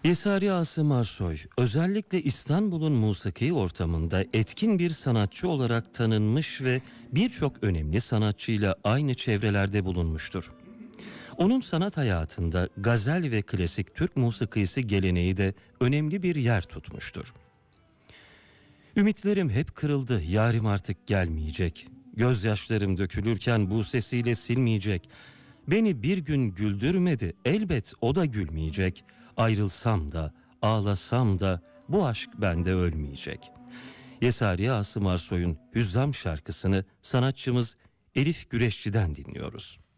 Yesari Asım Arsoy, özellikle İstanbul'un musiki ortamında etkin bir sanatçı olarak tanınmış ve birçok önemli sanatçıyla aynı çevrelerde bulunmuştur. Onun sanat hayatında gazel ve klasik Türk musikisi geleneği de önemli bir yer tutmuştur. Ümitlerim hep kırıldı, yarim artık gelmeyecek. Gözyaşlarım dökülürken bu sesiyle silmeyecek. Beni bir gün güldürmedi, elbet o da gülmeyecek. Ayrılsam da, ağlasam da bu aşk bende ölmeyecek. Yesari Asım Arsoy'un Hüzzam şarkısını sanatçımız Elif Güreşçi'den dinliyoruz.